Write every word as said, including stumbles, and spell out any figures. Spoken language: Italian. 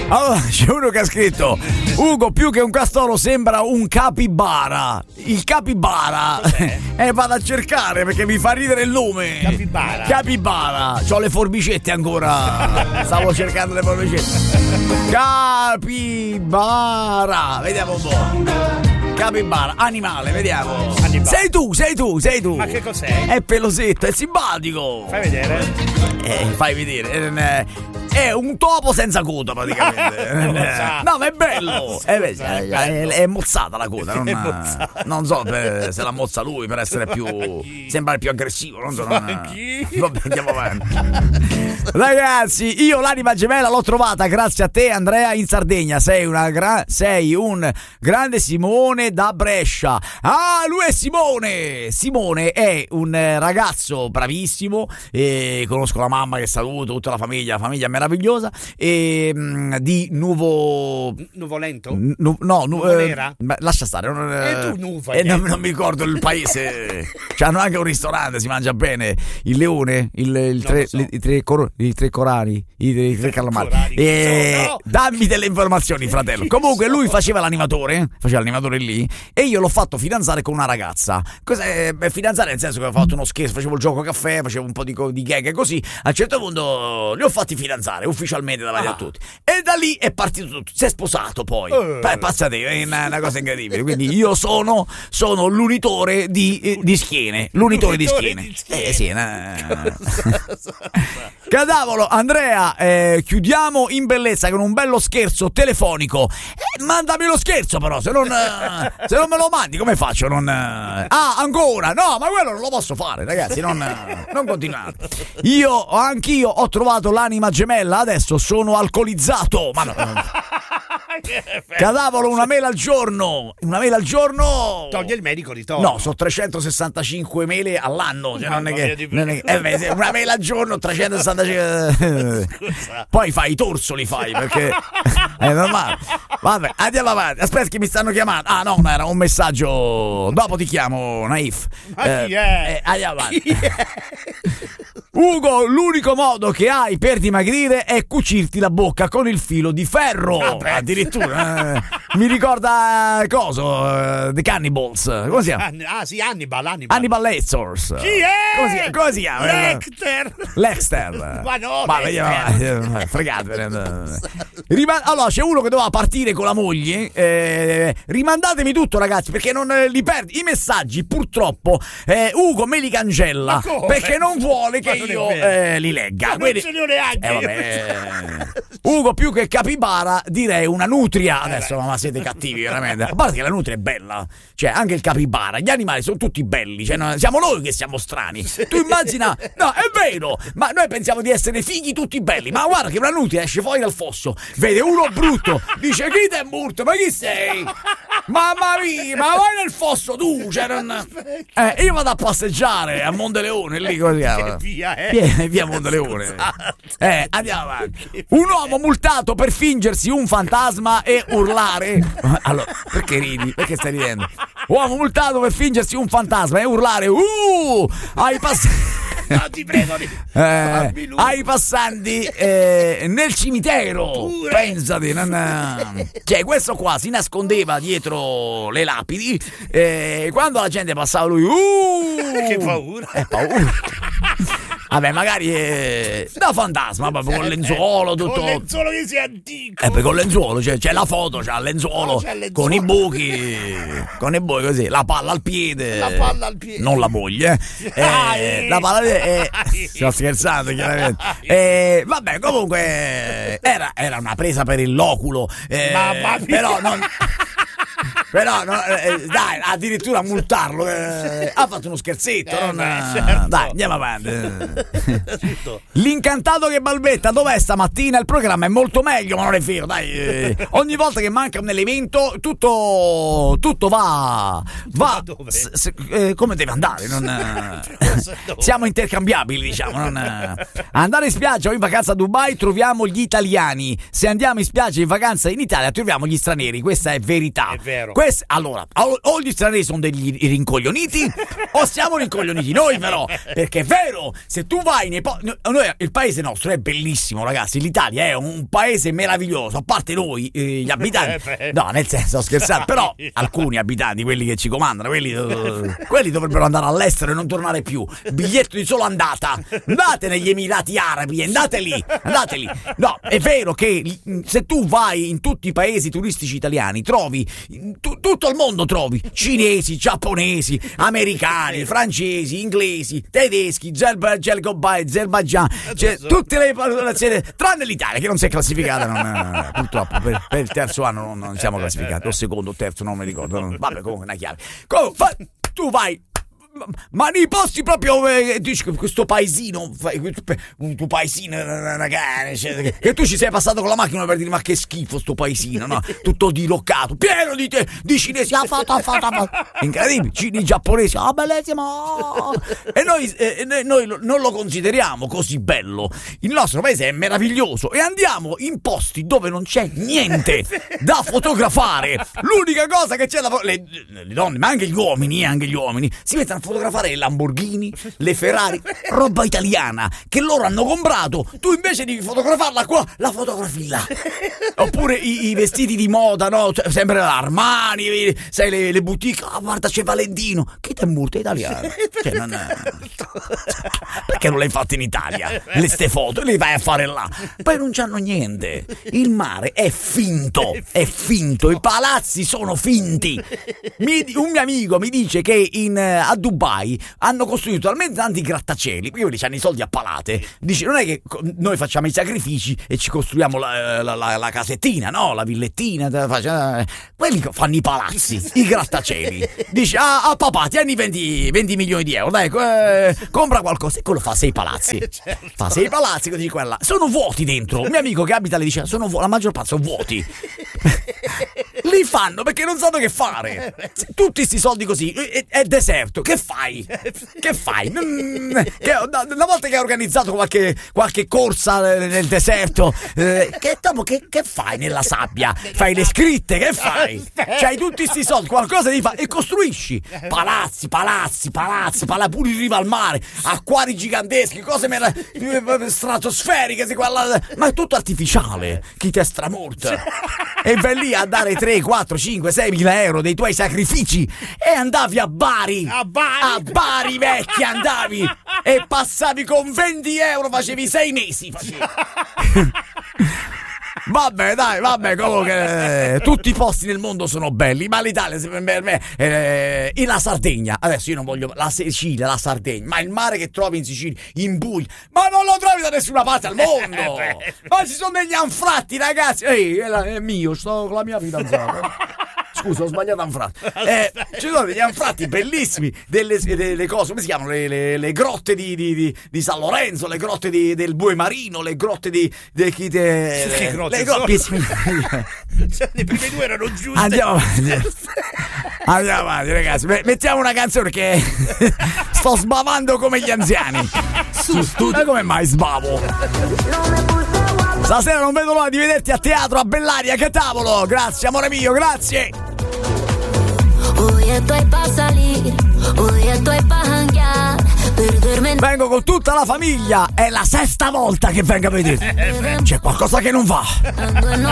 Allora c'è uno che ha scritto: Ugo, più che un castoro sembra un capibara. Il capibara eh, vado a cercare perché mi fa ridere il nome. Capibara. Capibara. C'ho le forbicette ancora. Stavo cercando le forbicette. Capibara. Vediamo un po'. Capibara, animale, vediamo. Animale. Sei tu, sei tu, sei tu. Ma che cos'è? È pelosetto, è simpatico. Fai vedere. Eh, fai vedere. Eh, È un topo senza coda praticamente. No, ma è bello. È, è, è, è mozzata la coda. Non, non so per, se la mozza lui per essere più. Sembra più aggressivo. Non so. Non, vabbè, andiamo avanti. Ragazzi, io l'anima gemella l'ho trovata grazie a te, Andrea, in Sardegna. Sei, una gra- sei un grande Simone da Brescia. Ah, lui è Simone. Simone è un ragazzo bravissimo. E conosco la mamma che saluto, tutta la famiglia, la famiglia meravigliosa. E mh, di Nuvo Nuvolento? Nu- no, nu- Nuvolera? Eh, lascia stare. Non, E tu Nuva? Eh, non, non mi ricordo il paese. C'hanno anche un ristorante, si mangia bene. Il leone, il, il tre, so. le, i tre cor- i tre corani, i, i tre calamari. E so, no. dammi delle informazioni, fratello. Comunque lui faceva l'animatore, faceva l'animatore lì, e io l'ho fatto fidanzare con una ragazza. Cos'è? Beh, fidanzare nel senso che avevo fatto uno scherzo, facevo il gioco caffè, facevo un po' di, di gag e così. A un certo punto li ho fatti fidanzare ufficialmente davanti ah. a tutti. E da lì è partito tutto. Si è sposato poi. Uh. Beh, passate, è una, una cosa incredibile. Quindi io sono, sono l'unitore di, eh, di schiene. L'unitore, l'unitore di schiene. Di schiene. Eh sì, no. Cadavolo, Andrea, eh, chiudiamo in bellezza con un bello scherzo telefonico. Eh, mandami lo scherzo però, se non, eh, se non me lo mandi come faccio? Non, eh... Ah, ancora? No, ma quello non lo posso fare, ragazzi, non, eh, non continuate. Io, anch'io ho trovato l'anima gemella, adesso sono alcolizzato. Ma no, no. Cadavolo, una mela al giorno. Una mela al giorno. Toglie il medico di torno. No, sono trecentosessantacinque mele all'anno. Cioè non è che, non è che eh, beh, una mela al giorno, trecentosessantacinque. Scusa. Poi fai i torsoli, fai perché è normale. Vabbè, andiamo avanti. Aspetta che mi stanno chiamando. Ah no, era un messaggio. Dopo ti chiamo, Naif. Ma chi è? Eh, andiamo avanti. Ugo, l'unico modo che hai per dimagrire è cucirti la bocca con il filo di ferro. Vabbè. Addirittura eh, mi ricorda coso uh, The Cannibals. Come si chiama? Ah sì, Hannibal, Hannibal. Hannibal Lectors. Chi è? Come si, come si chiama? Lecter. Lecter. Ma no, ma vediamo, fregatevene. Rima- allora c'è uno che doveva partire con la moglie. Eh, rimandatemi tutto, ragazzi, perché non eh, li perdi i messaggi. Purtroppo eh, Ugo me li cancella perché non vuole che io eh, li legga. Quindi, non ce li ho neanche. Eh, vabbè. Ugo, più che capibara direi una nutria. Adesso ma siete cattivi veramente. A parte che la nutria è bella, cioè anche il capibara, gli animali sono tutti belli, cioè, no, siamo noi che siamo strani. Tu immagina, no, è vero, ma noi pensiamo di essere fighi tutti belli, ma guarda che una nutria esce fuori dal fosso, vede uno brutto, dice chi te è morto, ma chi sei? Mamma mia, ma vai nel fosso tu, cioè non... eh, io vado a passeggiare a Mondeleone lì, così via, eh. via, via Mondeleone. Eh, andiamo avanti. Un uomo multato per fingersi un fantasma e urlare. Allora, perché ridi? Perché stai ridendo? Uomo multato per fingersi un fantasma e urlare uh! Ai passanti. No, ti prego, eh, ai passanti eh, nel cimitero. Pure. Pensate, non... cioè questo qua si nascondeva dietro le lapidi e quando la gente passava lui uh! Che paura. È paura. Vabbè, magari è da fantasma, proprio con lenzuolo, tutto. Con lenzuolo che sia antico. Eh, poi con lenzuolo, cioè, c'è la foto, c'ha il lenzuolo, oh, c'è il lenzuolo. con i buchi, con i buchi così, la palla al piede. La palla al piede. Non la moglie. Eh, la palla al piede. Eh, sto scherzando, chiaramente. Eh, vabbè, comunque era, era una presa per il loculo. Eh, Mamma mia. Però non... Però no, eh, dai, addirittura multarlo eh, ha fatto uno scherzetto eh, non, beh, certo. Dai, andiamo avanti. L'incantato che balbetta, dov'è stamattina? Il programma è molto meglio, ma non è vero, dai, eh, ogni volta che manca un elemento tutto tutto va va s- s- eh, come deve andare non, eh, siamo intercambiabili, diciamo non, eh. Andare in spiaggia o in vacanza a Dubai troviamo gli italiani, se andiamo in spiaggia o in vacanza in Italia troviamo gli stranieri, questa è verità. È vero. Quest- allora, o, o gli stranieri sono degli rincoglioniti o siamo rincoglioniti noi, però, perché è vero, se tu vai nei po- noi, il paese nostro è bellissimo, ragazzi, l'Italia è un paese meraviglioso, a parte noi, eh, gli abitanti, no, nel senso, scherzando, però alcuni abitanti, quelli che ci comandano, quelli, uh, quelli dovrebbero andare all'estero e non tornare più, biglietto di solo andata, andate negli Emirati Arabi, andate lì, andate lì. No, è vero che se tu vai in tutti i paesi turistici italiani trovi tu, tutto il mondo, trovi cinesi, giapponesi, americani, francesi, inglesi, tedeschi, Azerbaijan, cioè, tutte le popolazioni, tranne l'Italia che non si è classificata, non, purtroppo per, per il terzo anno non, non siamo classificati, o secondo o terzo, non mi ricordo, non, vabbè, comunque una chiave. Comunque, tu vai, ma nei posti proprio, eh, dici che questo paesino, un tuo paesino, cioè, che tu ci sei passato con la macchina per dire ma che schifo sto paesino, no? Tutto diroccato, pieno di, te, di cinesi, ha fatto, ha fatto, ha fatto, incredibile, cini giapponesi, ah, bellissimo, e noi, eh, noi non lo consideriamo così bello. Il nostro paese è meraviglioso e andiamo in posti dove non c'è niente da fotografare. L'unica cosa che c'è da le, le donne, ma anche gli uomini, anche gli uomini si mettono a fotografare le Lamborghini, le Ferrari, roba italiana che loro hanno comprato. Tu invece devi fotografarla qua, la fotografi là. Oppure i, i vestiti di moda, no? Cioè, sempre Armani, sai, le, le boutique. Ah, guarda, c'è Valentino. Che te molto italiano. Cioè, non è... Perché non l'hai fatto in Italia? Le ste foto, le vai a fare là. Poi non c'hanno niente. Il mare è finto, è finto. I palazzi sono finti. Mi, un mio amico mi dice che in, a Dubai hanno costruito talmente tanti grattacieli, perché quelli hanno i soldi a palate. Dice, non è che noi facciamo i sacrifici e ci costruiamo la, la, la, la casettina, no? La villettina, facciamo... quelli fanno i palazzi, i grattacieli. Dice, ah, ah papà, tieni venti, venti milioni di euro, dai, eh, compra qualcosa. E quello fa sei palazzi. Fa sei palazzi, così quella. Sono vuoti dentro. Un mio amico che abita le dice, sono vu- la maggior parte sono vuoti. Li fanno perché non sanno che fare. Tutti sti soldi così, è, è deserto. Che fai? Che fai? Mm, che, una volta che hai organizzato qualche, qualche corsa nel deserto, eh, che dopo che, che fai nella sabbia? Fai le scritte, che fai? C'hai tutti sti soldi, qualcosa devi fare e costruisci palazzi, palazzi, palazzi, palazzi, pure in riva al mare, acquari giganteschi, cose mera- stratosferiche, quella, ma è tutto artificiale. Chi ti è stramorto? E vai lì a dare tre, quattro, cinque, sei mila euro dei tuoi sacrifici e andavi a Bari, a Bari, a Bari vecchi andavi e passavi con venti euro, facevi sei mesi. Facevi. Vabbè, dai, vabbè, comunque eh, tutti i posti nel mondo sono belli, ma l'Italia per me eh, e la Sardegna, adesso io non voglio la Sicilia, la Sardegna, ma il mare che trovi in Sicilia, in Puglia, ma non lo trovi da nessuna parte al mondo. Ma ci sono degli anfratti, ragazzi. Ehi, è, la, è mio, sto con la mia fidanzata. Scusa, ho sbagliato anfratto. Eh, ci sono degli anfratti bellissimi, delle, delle cose, come si chiamano? Le, le, le grotte di, di, di, di San Lorenzo, le grotte di, del Bue Marino, le grotte di... di, di, di che grotte le grotte sono? Le prime due erano giuste. Andiamo avanti. Andiamo avanti, ragazzi. Mettiamo una canzone che sto sbavando come gli anziani. Su studio. Come mai sbavo? Stasera non vedo l'ora di vederti a teatro a Bellaria, che tavolo! Grazie, amore mio, grazie! Vengo con tutta la famiglia, è la sesta volta che vengo a vedere. C'è qualcosa che non va.